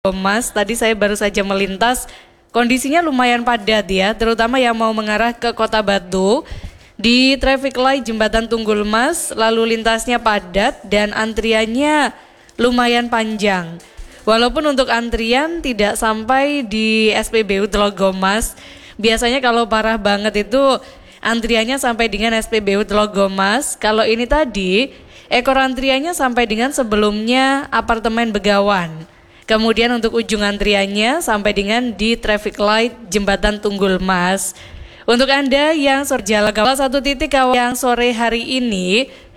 Mas, tadi saya baru saja melintas, kondisinya lumayan padat ya, terutama yang mau mengarah ke Kota Batu. Di traffic light Jembatan Tunggul Mas, lalu lintasnya padat dan antriannya lumayan panjang. Walaupun untuk antrian tidak sampai di SPBU Telogo Mas, biasanya kalau parah banget itu antriannya sampai dengan SPBU Telogo Mas. Kalau ini tadi, ekor antriannya sampai dengan sebelumnya apartemen Begawan. Kemudian untuk ujung antriannya sampai dengan di traffic light Jembatan Tunggul Mas. Untuk Anda yang jalan salah satu titik yang sore hari ini